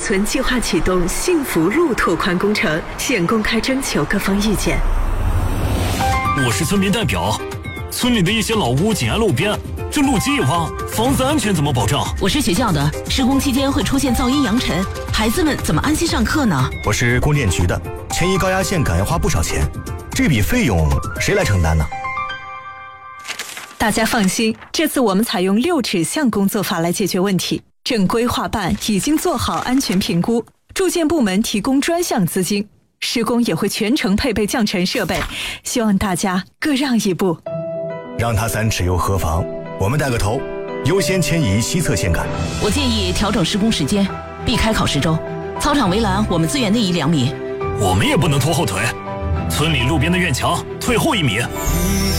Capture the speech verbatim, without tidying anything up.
村计划启动幸福路拓宽工程，现公开征求各方意见。 我是村民代表，村里的一些老屋紧挨路边，这路基一挖，房子安全怎么保障？ 我是学校的，施工期间会出现噪音扬尘，孩子们怎么安心上课呢？ 我是供电局的，迁移高压线赶要花不少钱，这笔费用谁来承担呢？ 大家放心，这次我们采用六指向工作法来解决问题。正规划办已经做好安全评估，住建部门提供专项资金，施工也会全程配备降尘设备，希望大家各让一步。 让他三尺又何妨？我们带个头，优先迁移西侧线杆。 我建议调整施工时间，避开考试周。操场围栏我们自愿内移两米。 我们也不能拖后腿，村里路边的院墙退后一米。